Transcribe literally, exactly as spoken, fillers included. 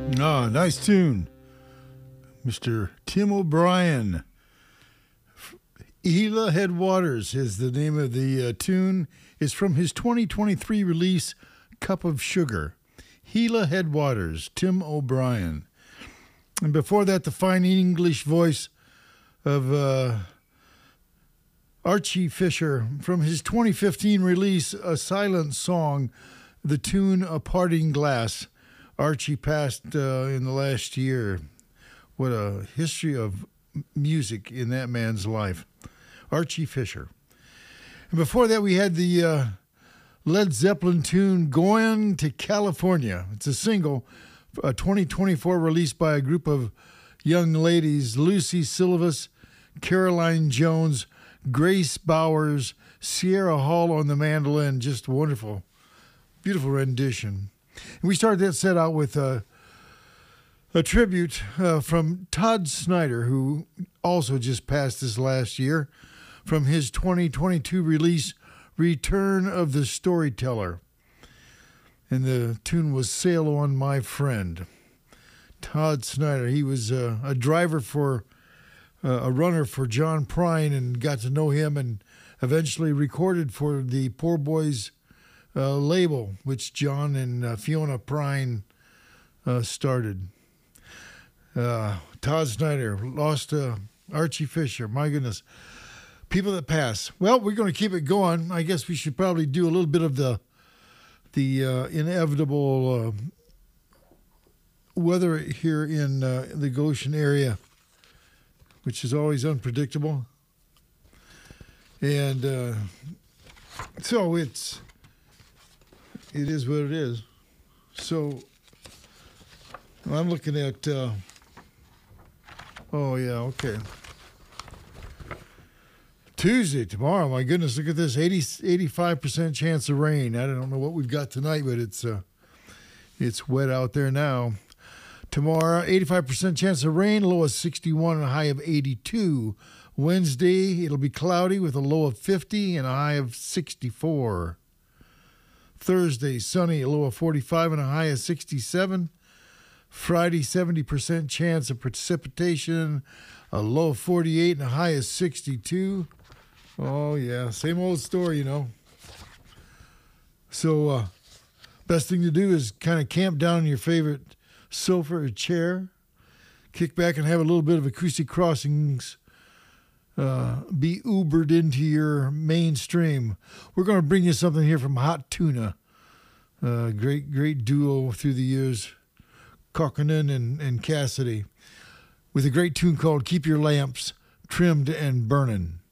Ah, nice tune. Mister Tim O'Brien. Gila Headwaters is the name of the uh, tune. It's from his twenty twenty-three release, Cup of Sugar. Gila Headwaters, Tim O'Brien. And before that, the fine English voice of uh, Archie Fisher from his twenty fifteen release, A Silent Song, the tune A Parting Glass. Archie passed uh, in the last year. What a history of music in that man's life. Archie Fisher. And before that, we had the uh, Led Zeppelin tune Going to California. It's a single, a twenty twenty-four release by a group of young ladies, Lucy Silvas, Caroline Jones, Grace Bowers, Sierra Hall on the mandolin. Just wonderful, beautiful rendition. And we started that set out with uh, a tribute uh, from Todd Snyder, who also just passed this last year, from his twenty twenty-two release, Return of the Storyteller. And the tune was Sail On My Friend. Todd Snyder, he was uh, a driver for, uh, a runner for John Prine, and got to know him and eventually recorded for the Poor Boys uh, label, which John and uh, Fiona Prine uh, started. Uh, Todd Snyder lost uh, Archie Fisher. My goodness. People that pass. Well, we're going to keep it going. I guess we should probably do a little bit of the the uh, inevitable uh, weather here in uh, the Goshen area, which is always unpredictable. And uh, so it's it is what it is. So I'm looking at. Uh, oh yeah, okay. Tuesday, tomorrow, my goodness, look at this, eighty, eighty-five percent chance of rain. I don't know what we've got tonight, but it's uh, it's wet out there now. Tomorrow, eighty-five percent chance of rain, low of sixty-one and a high of eighty-two. Wednesday, it'll be cloudy with a low of fifty and a high of sixty-four. Thursday, sunny, a low of forty-five and a high of sixty-seven. Friday, seventy percent chance of precipitation, a low of forty-eight and a high of sixty-two. Oh, yeah, same old story, you know. So, uh, best thing to do is kind of camp down in your favorite sofa or chair, kick back and have a little bit of acoustic crossings, uh, be Ubered into your mainstream. We're going to bring you something here from Hot Tuna, uh, great, great duo through the years, Kokkonen and, and Cassidy, with a great tune called Keep Your Lamps Trimmed and Burning.